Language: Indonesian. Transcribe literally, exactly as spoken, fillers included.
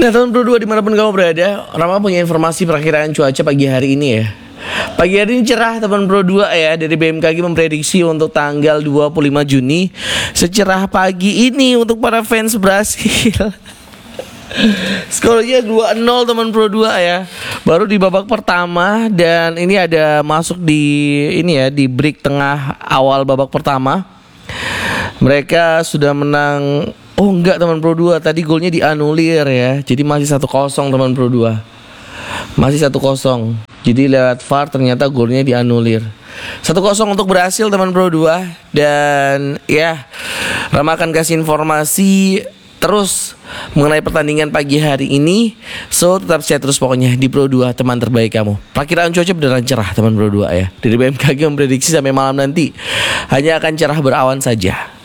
Nah teman Pro dua dimanapun kamu berada, Rama punya informasi perakiraan cuaca pagi hari ini ya. Pagi hari ini cerah teman Pro dua ya. Dari B M K G memprediksi untuk tanggal dua puluh lima Juni secerah pagi ini untuk para fans Brasil. Skornya dua nol teman Pro dua ya. Baru di babak pertama. Dan ini ada masuk di ini ya, di break tengah awal babak pertama. Mereka sudah menang. Oh enggak teman Pro dua, tadi golnya dianulir ya. Jadi masih satu kosong teman Pro dua. Masih satu kosong. Jadi lewat V A R ternyata golnya dianulir. satu kosong untuk berhasil teman Pro dua. Dan ya, Rama akan kasih informasi terus mengenai pertandingan pagi hari ini. So tetap stay terus pokoknya di Pro dua, teman terbaik kamu. Perkiraan cuaca beneran cerah teman Pro dua ya. Dari B M K G memprediksi sampai malam nanti hanya akan cerah berawan saja.